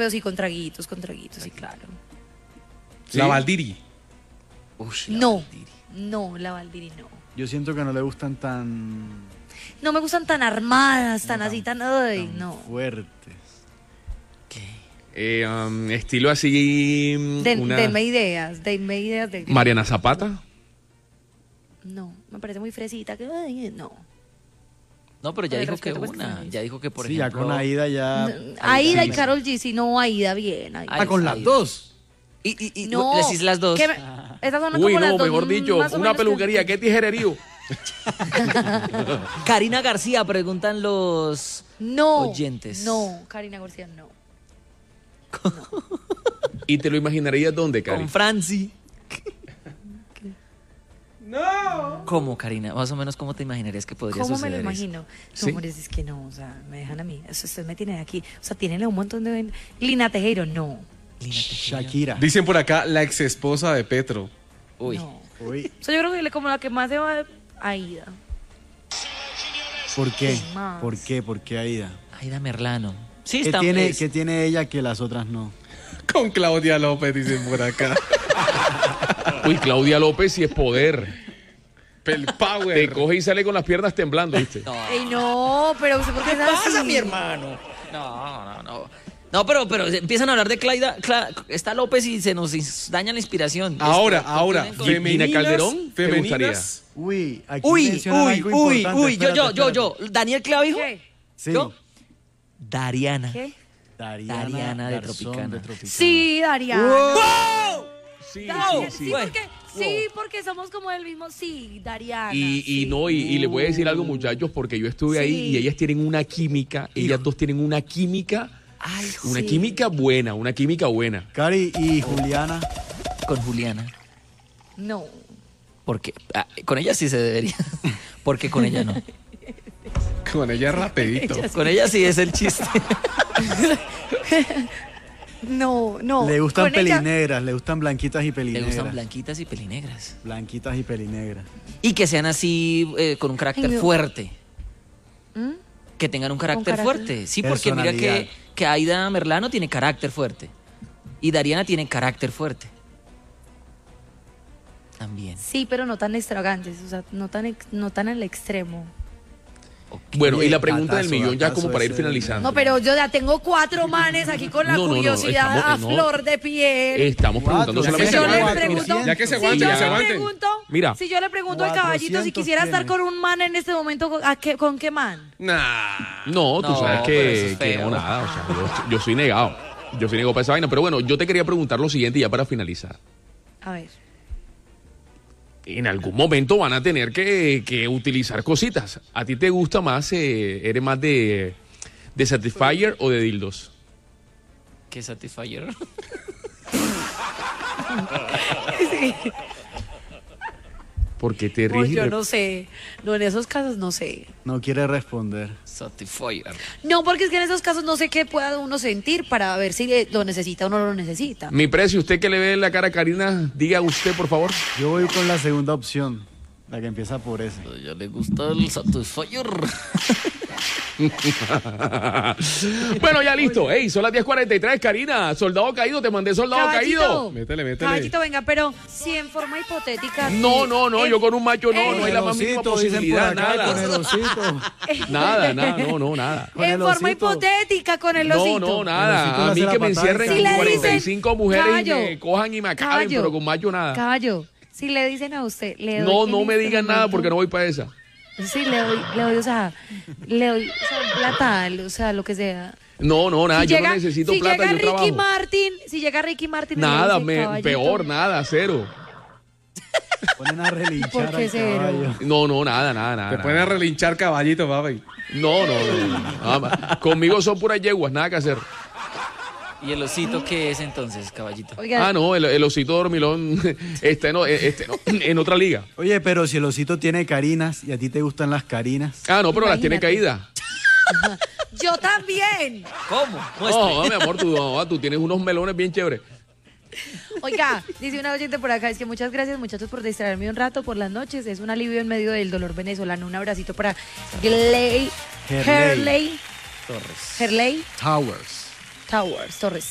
pero sí con traguitos, sí, claro. ¿Sí? La Valdiri. No, la Valdiri no. Yo siento que no le gustan tan No me gustan tan armadas, tan así, tan... Ay, no. fuertes. Estilo así. Denme ideas de... Mariana Zapata. No, me parece muy fresita. Ay, no. No, pero ya Con el dijo que respeto, pues, una. que Ya dijo que, por Sí, ejemplo... ya con Aida ya... Aida y Karol G, sí, no, Aida bien. Aida. con las dos. Y No, decís las dos. Estas son Uy, como las no, dos, mejor dicho, más o una menos peluquería, ¿qué tijererío? Karina García, preguntan los oyentes. No, Karina García no. ¿Y te lo imaginarías dónde, Cari? Con Franci. No. ¿Cómo, Karina? Más o menos, ¿cómo te imaginarías que podría ¿Cómo suceder me lo eso? imagino? No, Sí. hombre, es que no, o sea, me dejan a mí. Eso ustedes me tienen aquí. O sea, tienen un montón de... Lina Tejero, no. Lina Tejera. Shakira. Dicen por acá la ex esposa de Petro. Uy. No. Uy, O sea, yo creo que como la que más se va a Aida. ¿por qué? ¿Qué más? ¿Por qué? ¿Por qué Aida? Aida Merlano. Sí, ¿Qué está... ¿Qué tiene ella que las otras no? Con Claudia López, dicen por acá. Uy, Claudia López sí es poder. El power. Te coge y sale con las piernas temblando, ¿viste? No. Ey, no, pero usted por qué es así. mi hermano? No. No, pero empiezan a hablar de Claudia. Está López y se nos daña la inspiración. Ahora, Tienen con- Femina Calderón, ¿te gustaría? Uy, aquí mencionan algo importante. Yo. Daniel Clavijo. ¿Qué? Sí. Yo. Dariana. ¿Qué? Dariana de Garzón Tropicana. Sí, Dariana. Sí, Dariana, sí, sí. sí, porque somos como del mismo. Sí, Dariana. Y sí. no, y les voy a decir algo, muchachos, porque yo estuve ahí Sí. y ellas tienen una química, ellas dos tienen una química, una sí. química buena, una química buena. Cari y Juliana. Con Juliana. No. Porque con ella sí se debería. Porque con ella no. Con ella rapidito. Con ella sí es el chiste. No. Le gustan Con ella- pelinegras, le gustan blanquitas y Le pelinegras. gustan blanquitas y pelinegras. Blanquitas y pelinegras. Y que sean así con un carácter Ay, no. fuerte. ¿Mm? Que tengan un carácter carácter. fuerte. Sí, porque mira Personalidad. que Aida Merlano tiene carácter fuerte. Y Dariana tiene carácter fuerte. También. Sí, pero no tan extravagantes, o sea, no tan al extremo. Bueno, y la Oye, pregunta del datazo, millón ya datazo como para ir ese. finalizando. No, pero yo ya tengo 4 manes aquí con la No, curiosidad estamos- a flor de piel. Estamos preguntando Cuatro. solamente. Si yo le Mira, pregunto, ya que se si aguanten, yo se le aguanten. pregunto, Mira. si yo le pregunto al caballito si 400 quisiera estar tiene. con un man en este momento, ¿con qué man? Nah. No, tú No, sabes pero eso que, es que feo. no, nada. O sea, yo soy negado. Yo soy negado para esa vaina. Pero bueno, yo te quería preguntar lo siguiente ya para finalizar. A ver. En algún momento van a tener que utilizar cositas. ¿A ti te gusta más, eres más de Satisfyer o de dildos? ¿Qué Satisfyer? ¿Por qué te Pues ríes? yo no sé. No, en esos casos no sé. No quiere responder. Satisfyer. No, porque es que en esos casos no sé qué pueda uno sentir para ver si lo necesita o no lo necesita. Mi precio, usted que le ve la cara a Karina, diga usted, por favor. Yo voy con la segunda opción, la que empieza por ese. A ella le gusta el Satisfyer. Bueno, ya listo. Ey, son las 10:43, Karina. Soldado caído, te mandé soldado caído. Métele. Caballito, venga, pero si en forma hipotética. No, yo con un macho no Con hay la más mínima Osito, dicen por posibilidad, acá, nada. con el osito. Nada, nada. Con En el forma osito. hipotética con el osito. No, El osito nada. A le mí hace que la me patada encierren y Si le dicen, 45 mujeres caballo, y me cojan y me acaben, caballo, pero con macho nada. Caballo, si le dicen a usted, le doy No en me este digan nada momento- porque no voy para esa. Sí, le doy, o sea, plata, o sea, lo que sea. No, nada, Si yo llega- no necesito si plata, llega yo Ricky trabajo. Martin, si llega Ricky Martin, y le Nada, dice, caballito, peor, nada, cero. Ponen a relinchar ¿Por qué al cero? caballo. No, nada. Te pueden relinchar caballito, papi. No. Conmigo son puras yeguas, nada que hacer. ¿Y el osito qué es entonces, caballito? Oiga, No, el osito dormilón en otra liga. Oye, pero si el osito tiene carinas y a ti te gustan las carinas. Pero las tiene Imagínate. caídas. yo también. ¿Cómo? Muestre. No, mi amor, tú tienes unos melones bien chéveres. Oiga, dice una oyente por acá, es que muchas gracias muchachos por distraerme un rato por las noches, es un alivio en medio del dolor venezolano. Un abracito para Herley Torres. Torres.